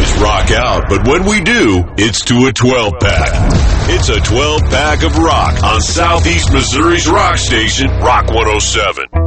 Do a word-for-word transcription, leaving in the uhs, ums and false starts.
always rock out, but when we do, it's to a twelve-pack. It's a twelve-pack of rock on Southeast Missouri's rock station, Rock one oh seven.